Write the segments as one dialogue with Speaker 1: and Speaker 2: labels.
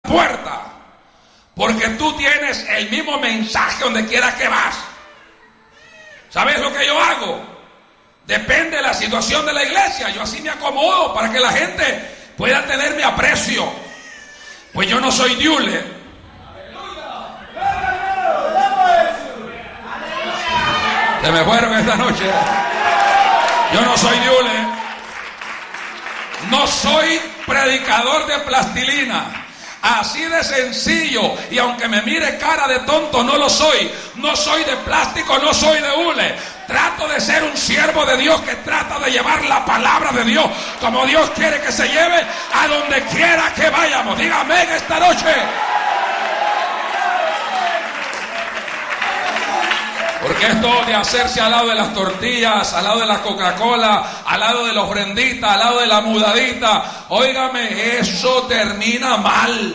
Speaker 1: puerta, porque tú tienes el mismo mensaje donde quiera que vas. ¿Sabes lo que yo hago? Depende de la situación de la iglesia, yo así me acomodo para que la gente pueda tener mi aprecio. Pues yo no soy diule. Se me fueron esta noche. Yo no soy diule. No soy predicador de plastilina. Así de sencillo. Y aunque me mire cara de tonto, no lo soy. No soy de plástico, no soy de hule. Trato de ser un siervo de Dios que trata de llevar la palabra de Dios como Dios quiere que se lleve a donde quiera que vayamos. Dígame en esta noche. Porque esto de hacerse al lado de las tortillas, al lado de la Coca-Cola, al lado de la ofrendita, al lado de la mudadita, óigame, eso termina mal.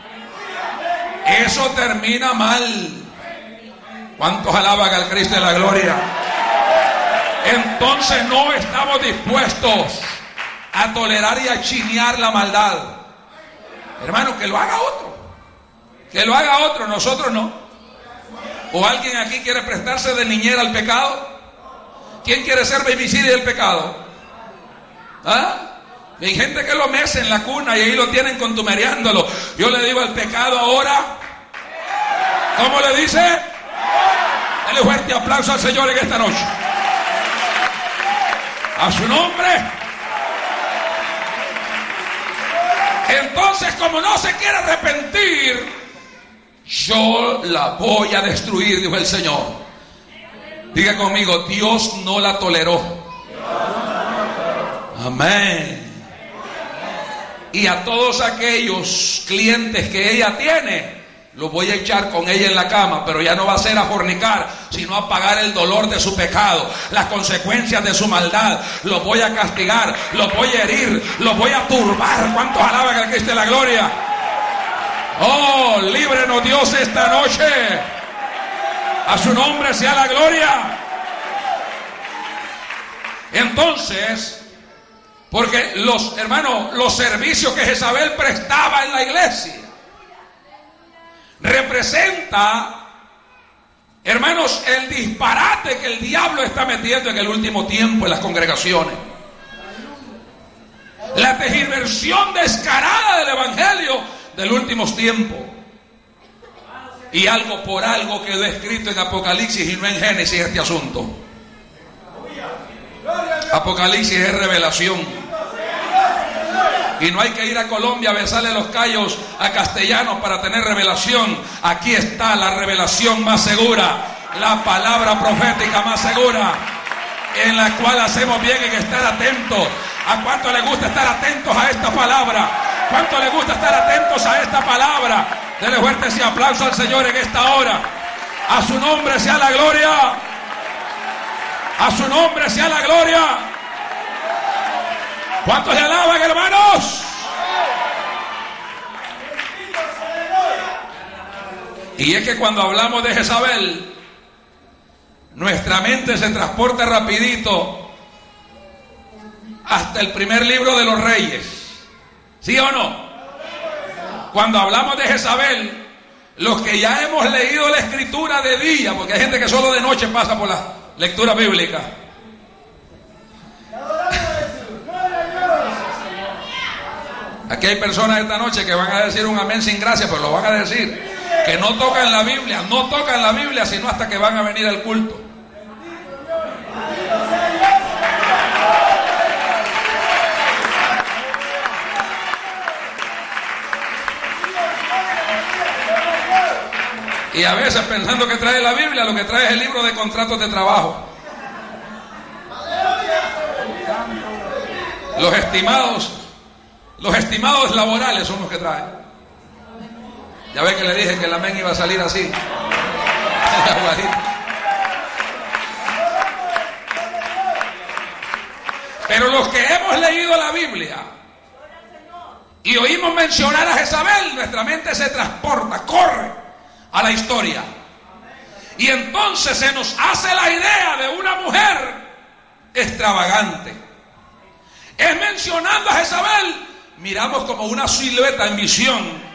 Speaker 1: Eso termina mal. ¿Cuántos alaban al Cristo de la gloria? Entonces no estamos dispuestos a tolerar y a chinear la maldad. Hermano, que lo haga otro. Que lo haga otro, nosotros no. ¿O alguien aquí quiere prestarse de niñera al pecado? ¿Quién quiere ser babysitter del pecado? ¿Ah? Hay gente que lo mece en la cuna y ahí lo tienen contumereándolo. Yo le digo al pecado ahora, ¿cómo le dice? Dale fuerte aplauso al Señor en esta noche. A su nombre. Entonces, como no se quiere arrepentir, yo la voy a destruir, dijo el Señor. Diga conmigo, Dios no la toleró. Amén. Y a todos aquellos clientes que ella tiene, los voy a echar con ella en la cama, pero ya no va a ser a fornicar, sino a pagar el dolor de su pecado, las consecuencias de su maldad. Los voy a castigar, los voy a herir, los voy a turbar. ¿Cuántos alaban al Cristo de la gloria? Oh, líbrenos Dios esta noche. A su nombre sea la gloria. Entonces, porque los hermanos, los servicios que Jezabel prestaba en la iglesia representa, hermanos, el disparate que el diablo está metiendo en el último tiempo en las congregaciones. La tergiversión descarada del evangelio del últimos tiempos. Y algo por algo quedó escrito en Apocalipsis y no en Génesis este asunto. Apocalipsis es revelación. Y no hay que ir a Colombia a besarle los callos a castellanos para tener revelación. Aquí está la revelación más segura, la palabra profética más segura, en la cual hacemos bien en estar atentos. ¿A cuánto le gusta estar atentos a esta palabra? ¿Cuánto le gusta estar atentos a esta palabra? Dele fuerte ese aplauso al Señor en esta hora. A su nombre sea la gloria. A su nombre sea la gloria. ¿Cuántos le alaban, hermanos? Y es que cuando hablamos de Jezabel, nuestra mente se transporta rapidito hasta el primer libro de los Reyes. ¿Sí o no? Cuando hablamos de Jezabel, los que ya hemos leído la escritura de día, porque hay gente que solo de noche pasa por la lectura bíblica. Aquí hay personas esta noche que van a decir un amén sin gracia, pero lo van a decir. Que no tocan la Biblia, no tocan la Biblia, sino hasta que van a venir al culto. Y a veces pensando que trae la Biblia, lo que trae es el libro de contratos de trabajo. Los estimados laborales son los que traen. Ya ve que le dije que el amén iba a salir así. Pero los que hemos leído la Biblia y oímos mencionar a Jezabel, nuestra mente se transporta, corre a la historia. Y entonces se nos hace la idea de una mujer extravagante. Es mencionando a Jezabel, miramos como una silueta en visión